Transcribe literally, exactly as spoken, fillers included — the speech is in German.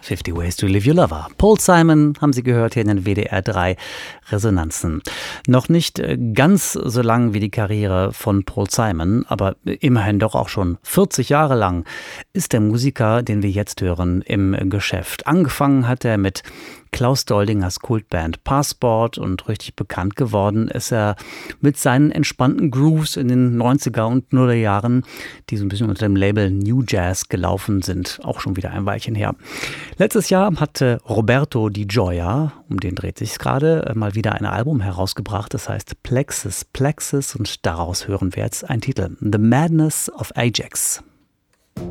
fifty Ways to Leave Your Lover. Paul Simon haben Sie gehört hier in den W D R drei Resonanzen. Noch nicht ganz so lang wie die Karriere von Paul Simon, aber immerhin doch auch schon vierzig Jahre lang ist der Musiker, den wir jetzt hören, im Geschäft. Angefangen hat er mit Klaus Doldingers Kultband Passport und richtig bekannt geworden ist er mit seinen entspannten Grooves in den neunziger und nuller Jahren, die so ein bisschen unter dem Label New Jazz gelaufen sind, auch schon wieder ein Weilchen her. Letztes Jahr hatte Roberto Di Gioia, um den dreht sich gerade, mal wieder ein Album herausgebracht, das heißt Plexus Plexus und daraus hören wir jetzt einen Titel, The Madness of Ajax.